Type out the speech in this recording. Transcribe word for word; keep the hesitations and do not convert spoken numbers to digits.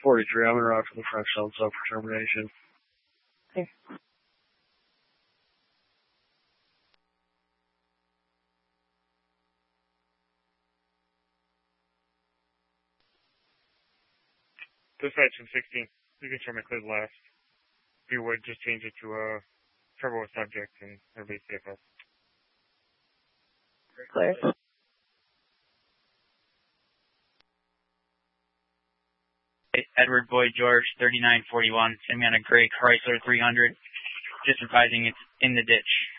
forty-three, I'm going to route for the front shell sub for termination. Okay. Dispatch from sixteen, you can try my clear last. If you would, just change it to a turbo with subject and everybody's safe up. Clear. Edward Boyd George, thirty-nine forty-one, send me on a gray Chrysler three hundred, just advising it's in the ditch.